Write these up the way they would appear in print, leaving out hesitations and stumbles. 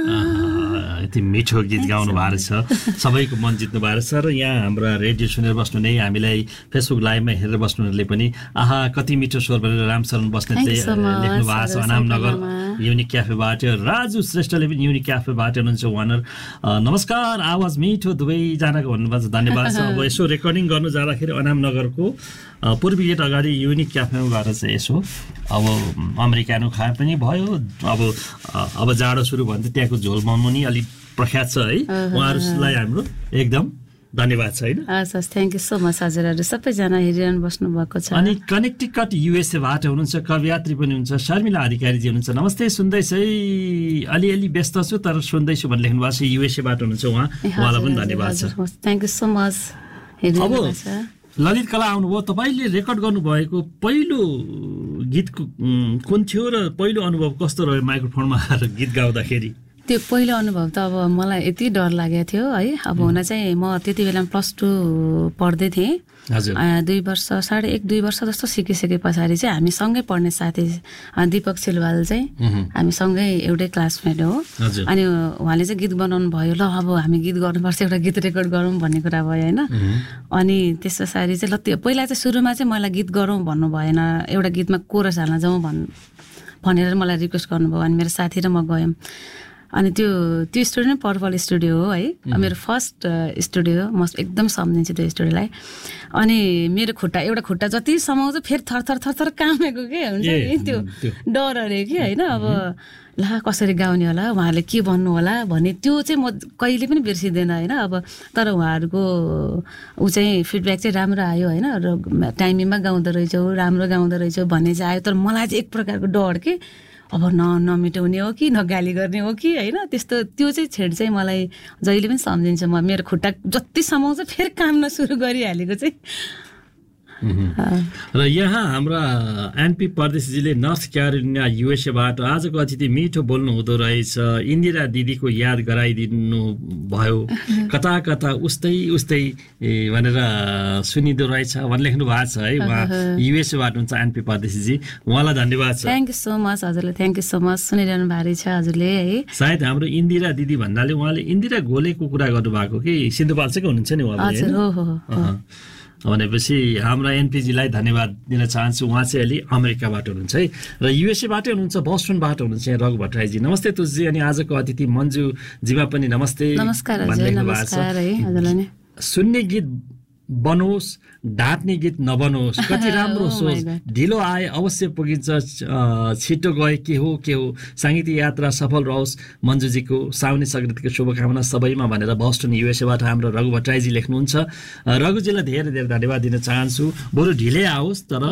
यति मिठो गीत गाउनु भएको छ, सबैको मन जित्नु भएको छ। र यहाँ हाम्रो रेडियो सुनेर बस्नु नै हामीलाई फेसबुक लाइभमा हेरेर बस्नुहरूले पनि आहा कति मिठो स्वर भनेर रामशरण बस्नेतले लेख्नु भएको छ। अनामनगर युनिक क्याफेबाट राजु श्रेष्ठले पनि युनिक क्याफेबाट हुनुहुन्छ वानर। नमस्कार, आवाज मिठो दुवैजनाको भन्नुभएको छ, धन्यवाद छ। अब यसो रेकर्डिङ गर्नु जाँदाखेरि अनामनगरको पूर्वी गेट अगाडि युनिक क्याफेमा गएर चाहिँ यसो अब अमेरिकानो खाए पनि भयो। अब जाडो सुरु भयो भने त त्यहाँको झोल मोमो नि अलिक प्रख्यात छ है। उहाँहरूलाई हाम्रो एकदम धन्यवाद छ होइन। हस्, थ्याङ्क यू सो मच हजुरहरू सबैजना हेरिरहनु बस्नु भएको छ। अनि कनेक्टिकट युएसएबाट हुनुहुन्छ कवयात्री पनि हुनुहुन्छ, शर्मिला अधिकारीजी हुनुहुन्छ। नमस्ते, सुन्दैछ है, अलिअलि व्यस्त छु तर सुन्दैछु भनेर लेख्नु भएको छ। युएसएबाट हुनुहुन्छ उहाँलाई पनि धन्यवाद छ। Thank you so much. अब ललित कला आउनुभयो, तपाईँले रेकर्ड गर्नुभएको पहिलो गीत कुन थियो र पहिलो अनुभव कस्तो रह्यो माइक्रोफोनमा आएर गीत गाउँदाखेरि? त्यो पहिलो अनुभव त अब मलाई यति डर लागेको थियो है। अब हुन चाहिँ म त्यति बेला +2 पढ्दै थिएँ। 2 वर्ष 1.5-2 वर्ष जस्तो सिकिसके पछाडि चाहिँ हामी सँगै पढ्ने साथी दीपक सिलवाल चाहिँ हामी सँगै एउटै क्लासमेट हो। अनि उहाँले चाहिँ गीत बनाउनु भयो, ल अब हामी गीत गर्नुपर्छ, एउटा गीत रेकर्ड गरौँ भन्ने कुरा भयो होइन। अनि त्यस पछाडि चाहिँ ल त्यो पहिला चाहिँ सुरुमा चाहिँ मलाई गीत गरौँ भन्नु भएन, एउटा गीतमा कोरस हाल्न जाउँ भनेर मलाई रिक्वेस्ट गर्नुभयो। अनि मेरो साथी र म गयौँ। अनि त्यो स्टुडियो नै पर्पल स्टुडियो हो है, मेरो फर्स्ट स्टुडियो। म एकदम सम्झिन्छु त्यो स्टुडियोलाई। अनि मेरो एउटा खुट्टा जति समाउँछ फेरि थरथर कामेको के हुन्छ नि, त्यो डर अरे कि होइन। अब ला कसरी गाउने होला, उहाँहरूले के भन्नु होला भन्ने त्यो चाहिँ म कहिले पनि बिर्सिँदैन होइन। अब तर उहाँहरूको चाहिँ फिडब्याक चाहिँ राम्रो आयो होइन, र टाइमिङमा गाउँदो रहेछौ, राम्रो गाउँदो रहेछौ भन्ने चाहिँ आयो। तर मलाई चाहिँ एक प्रकारको डर के अब नमिटाउने हो कि नगाली गर्ने हो कि होइन, त्यस्तो त्यो चाहिँ छेड चाहिँ मलाई जहिले पनि सम्झिन्छ। म मेरो खुट्टा जति समाउँछ फेरि काम सुरु गरिहालेको चाहिँ। र यहाँ हाम्रा एनपी परदेशीजीले नर्थ क्यारोलिना युएसएबाट आजको अतिथि मिठो बोल्नु हुँदो रहेछ, इन्दिरा दिदीको याद गराइदिनु भयो, कता कता उस्तै भनेर सुनिँदो रहेछ भनेर लेख्नु भएको छ है। उहाँ युएसएबाट हुन्छ एनपी परदेशीजी, उहाँलाई धन्यवाद छ। थ्याङ्क यू सो मच हजुरले, थ्याङ्क यू सो मच। सुनिरहनु भएको छ हजुरले है। सायद हाम्रो इन्दिरा दिदी भन्नाले उहाँले इन्दिरा गोलेको कुरा गर्नुभएको कि सिन्धुपाल्चोकै हुनुहुन्छ नि उहाँले? हो। भनेपछि हाम्रा एनपीजीलाई धन्यवाद दिन चाहन्छु। उहाँ चाहिँ अलि अमेरिकाबाट हुनुहुन्छ है, र युएसएबाट हुनुहुन्छ, बोस्टनबाट हुनुहुन्छ यहाँ रघु भट्टराईजी। नमस्ते तुलसी। अनि आजको अतिथि मन्जुजीमा पनि नमस्ते। नमस्कार। सुन्ने गीत बनोस्, ढाँट्ने गीत नबनोस्, कति राम्रो सोच, ढिलो आए अवश्य पुगिन्छ, छिटो गए के हो साङ्गीतिक यात्रा सफल रहोस्, मन्जुजीको साउने सङ्गीतको शुभकामना सबैमा भनेर बोस्टन युएसएबाट हाम्रो रघु भट्टराईजी लेख्नुहुन्छ। रघुजीलाई धेरै धेरै धन्यवाद दिन चाहन्छु। बरु ढिलै आओस् तर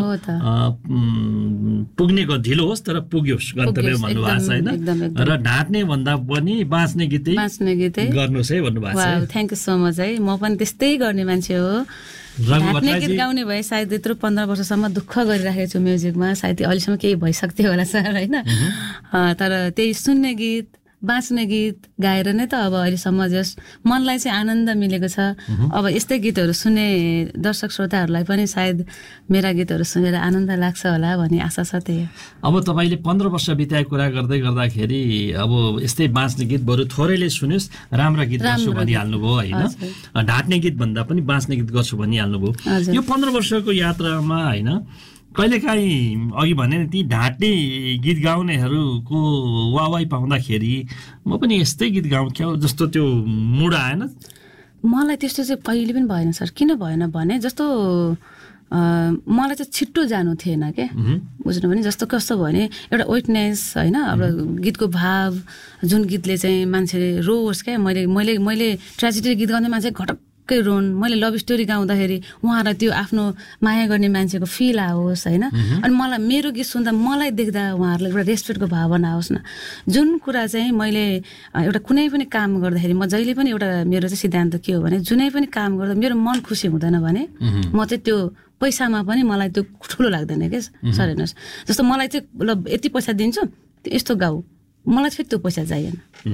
पुग्ने ढिलो होस् तर पुग्योस् गन्तव्य भन्नुभएको छ होइन। र ढाँट्ने भन्दा पनि बाँच्ने गीतै गर्नुहोस् है भन्नुभएको छ। थ्याङ्क यू सो मच है। म पनि त्यस्तै गर्ने मान्छे हो। ढाँट्ने गीत गाउने भए सायद यत्रो 15 वर्षसम्म दुःख गरिराखेको छु म्युजिकमा, सायद अहिलेसम्म केही भइसक्थ्यो होला सर होइन। तर त्यही सुन्ने गीत बाँच्ने गीत गाएर नै त अब अहिलेसम्म जस मनलाई चाहिँ आनन्द मिलेको छ। अब यस्तै गीतहरू सुन्ने दर्शक श्रोताहरूलाई पनि सायद मेरा गीतहरू सुनेर आनन्द लाग्छ होला भन्ने आशा छ। त्यही अब तपाईँले 15 वर्ष बिताएको कुरा गर्दाखेरि अब यस्तै बाँच्ने गीत बरु थोरैले सुन्योस्, राम्रा गीत गर्छु भनिहाल्नुभयो होइन। ढाँट्ने गीत भन्दा पनि बाँच्ने गीत गर्छु भनिहाल्नुभयो। यो 15 वर्षको यात्रामा होइन कहिलेकाहीँ अघि भने ती ढाँट्ने गीत गाउनेहरूको वाहवाही पाउँदाखेरि म पनि यस्तै गीत गाउँथ्यो जस्तो त्यो मुड आएन? मलाई त्यस्तो चाहिँ कहिले पनि भएन सर। किन भएन भने जस्तो मलाई चाहिँ छिट्टो जानु थिएन क्या, बुझ्नु भने जस्तो कस्तो भयो भने एउटा वेटनेस होइन। अब गीतको भाव जुन गीतले चाहिँ मान्छेले रोओस् क्या, मैले ट्रेजेडी गीत गाउँदा मान्छे घटक्कै रोन, मैले लभ स्टोरी गाउँदाखेरि उहाँलाई त्यो आफ्नो माया गर्ने मान्छेको फिल आओस् होइन। अनि मलाई मेरो गीत सुन्दा मलाई देख्दा उहाँहरूलाई एउटा रेस्पेक्टको भावना आओस् न। जुन कुरा चाहिँ मैले एउटा कुनै पनि काम गर्दाखेरि म जहिले पनि एउटा मेरो चाहिँ सिद्धान्त के हो भने जुनै पनि काम गर्दा मेरो मन खुसी हुँदैन भने म चाहिँ त्यो पैसामा पनि मलाई त्यो ठुलो लाग्दैन क्या सर। हेर्नुहोस् जस्तो मलाई चाहिँ ल यति पैसा दिन्छु यस्तो गाऊ, मलाई फेरि त्यो पैसा चाहिएन।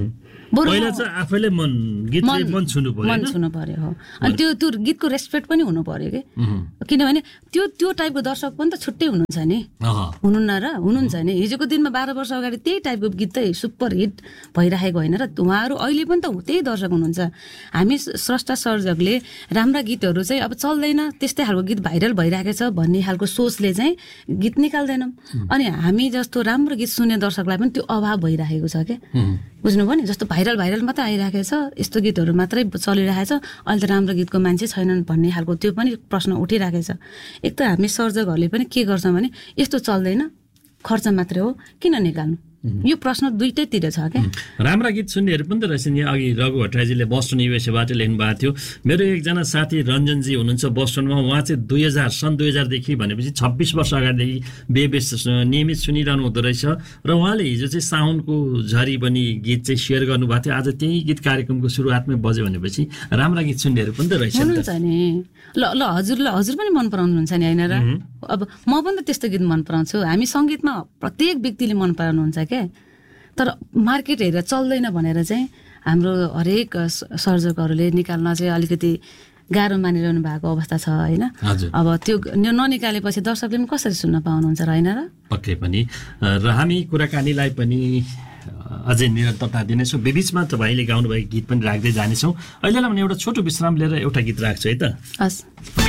पहिला चाहिँ आफैले गीतले मन छुनु पर्यो हो। अनि त्यो गीतको रेस्पेक्ट पनि हुनु पर्यो कि, किनभने त्यो टाइपको दर्शक पनि त छुट्टै हुनुहुन्छ नि, हुनुहुन्छ नि। हिजोको दिनमा 12 वर्ष अगाडि त्यही टाइपको गीत चाहिँ सुपर हिट भइरहेको होइन र उहाँहरू अहिले पनि त त्यही दर्शक हुनुहुन्छ। हामी स्रष्टा सर्जकले राम्रा गीतहरू चाहिँ अब चल्दैन, त्यस्तै खालको गीत भाइरल भइरहेको छ भन्ने खालको सोचले चाहिँ गीत निकाल्दैनौँ। अनि हामी जस्तो राम्रो गीत सुन्ने दर्शकलाई पनि त्यो अभाव भइरहेको छ क्या, बुझ्नुभयो नि। जस्तो भाइरल मात्रै आइरहेको छ, यस्तो गीतहरू मात्रै चलिरहेको छ, अहिले त राम्रो गीतको मान्छे छैनन् भन्ने खालको त्यो पनि प्रश्न उठिरहेको छ। एक त हामी सर्जकहरूले पनि के गर्छौँ भने यस्तो चल्दैन, खर्च मात्रै हो, किन निकाल्नु, यो प्रश्न दुईटैतिर छ क्या। राम्रा गीत सुन्नेहरू पनि त रहेछन्। यहाँ अघि रघु भट्टराईजीले बोस्टन युएसएबाट लेख्नु भएको थियो, मेरो एकजना साथी रञ्जनजी हुनुहुन्छ बोस्टनमा, उहाँ चाहिँ सन् 2000देखि भनेपछि 26 वर्ष अगाडिदेखि बेबेस नियमित सुनिरहनु हुँदो रहेछ र उहाँले हिजो चाहिँ साउनको झरी पनि गीत चाहिँ सेयर गर्नुभएको थियो। आज त्यही गीत कार्यक्रमको सुरुवातमै बज्यो भनेपछि राम्रा गीत सुन्नेहरू पनि त रहेछ नि। ल हजुर पनि मन पराउनुहुन्छ नि होइन र? अब म पनि त त्यस्तो गीत मन पराउँछु। हामी सङ्गीतमा प्रत्येक व्यक्तिले मन पराउनुहुन्छ क्या, तर मार्केट हेरेर चल्दैन भनेर चाहिँ हाम्रो हरेक सर्जकहरूले निकाल्न चाहिँ अलिकति गाह्रो मानिरहनु भएको अवस्था छ होइन। अब त्यो ननिकालेपछि दर्शकले पनि कसरी सुन्न पाउनुहुन्छ र होइन र? पक्कै पनि। र हामी कुराकानीलाई पनि अझै निरन्तरता दिनेछौँ। बिचमा तपाईँले गाउनुभएको गीत पनि राख्दै जानेछौँ। अहिलेलाई भने एउटा छोटो विश्राम लिएर एउटा गीत राख्छु है त। हस्।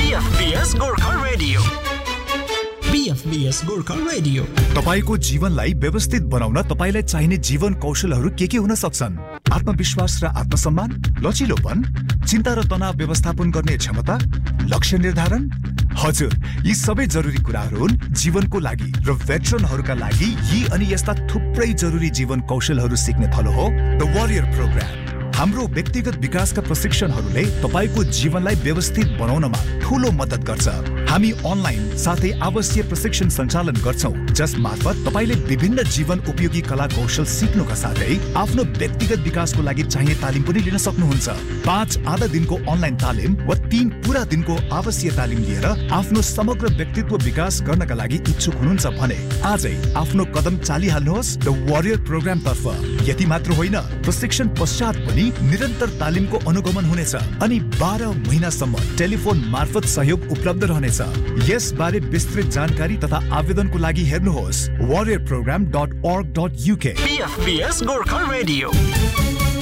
BFBS Gorkha radio. तपाईको जीवनलाई व्यवस्थित बनाउन तपाईलाई चाहिने जीवन कौशलहरू के हुन सक्छन्? आत्मविश्वास र आत्मसम्मान, लचिलोपन, चिन्ता र तनाव व्यवस्थापन गर्ने क्षमता, लक्ष्य निर्धारण। हजुर, यी सबै जरुरी कुराहरू हुन् जीवनको लागि र भेटरनहरूका लागि। यी अनि यस्ता थुप्रै जरुरी जीवन कौशलहरू सिक्ने थलो हो द वरियर प्रोग्राम। हाम्रो व्यक्तिगत विकासका प्रशिक्षणहरूले तपाईको जीवनलाई व्यवस्थित बनाउनमा ठूलो मद्दत गर्छ। हामी अनलाइन साथै आवश्यक प्रशिक्षण सञ्चालन गर्छौं, जस मार्फत तपाईले विभिन्न जीवन उपयोगी कला कौशल सिक्नुका साथै आफ्नो व्यक्तिगत विकासको लागि चाहिने तालिम पनि लिन सक्नुहुन्छ। 5 आधा दिनको अनलाइन तालिम वा 3 पूरा दिनको आवश्यक तालिम लिएर आफ्नो समग्र व्यक्तित्व विकास गर्नका लागि इच्छुक हुनुहुन्छ भने आजै आफ्नो कदम चालिहाल्नुहोस् द वरियर प्रोग्राम तर्फ। यति मात्र होइन, प्रशिक्षण पश्चात पनि निरन्तर तालिमको अनुगमन हुनेछ अनि 12 महिनासम्म टेलिफोन मार्फत सहयोग उपलब्ध रहनेछ। यसबारे विस्तृत जानकारी तथा आवेदनको लागि हेर्नुहोस् warriorprogram.org.uk। BFBS Gorkha radio.